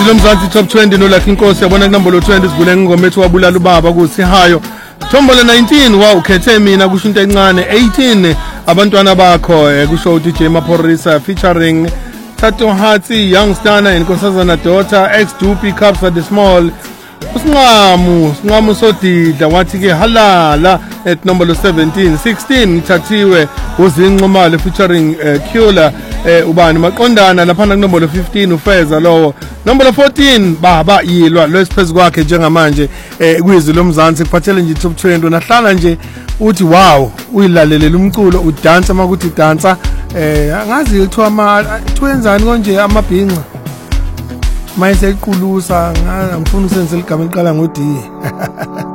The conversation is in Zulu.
Uyizilo Mzansi Top 20 no Lucky Nkosi yabona kunombolo 20 sivule ngingoma ethi wabulala ubaba kusihayo. Thombolo 19 wow ukhethe mina kusho into encane 18 abantwana bakho kusho DJ Maphorisa featuring Tato Hatsi Youngster and Nkosazana Daughter ex Dupi Cups at the Small. Singamu sodidla wathi ke halala at number 17 16 ngithathiwe uzinqomalo featuring Kula ubani maqondana lapha kunombolo 15 ufeza lowo number 14 baba yilwa lesiphezulu kwakhe njengamanje kuyizilo Mzansi kuphathele nje top 20 nahlala nje uthi wow uyilalelela umculo udansa makuthi dansa angazi uthiwa twenzani konje amabhinqa mayise iqulusa ngifuna usenze igama eliqala ngo D